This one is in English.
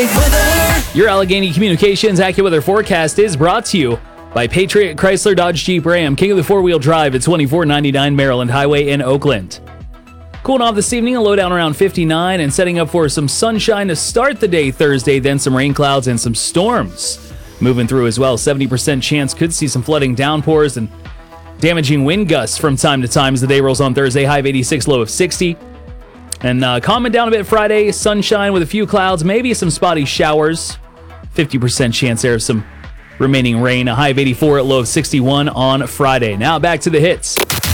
Your Allegheny Communications AccuWeather forecast is brought to you by Patriot Chrysler Dodge Jeep Ram, king of the four-wheel drive at 2499 Maryland Highway in Oakland. Cooling off this evening, a low down around 59 and setting up for some sunshine to start the day Thursday, then some rain clouds and some storms moving through as well. 70% chance could see some flooding, downpours, and damaging wind gusts from time to time as the day rolls on Thursday. High of 86, low of 60. And calming down a bit Friday, sunshine with a few clouds, maybe some spotty showers. 50% chance there of some remaining rain. A high of 84 at low of 61 on Friday. Now back to the hits.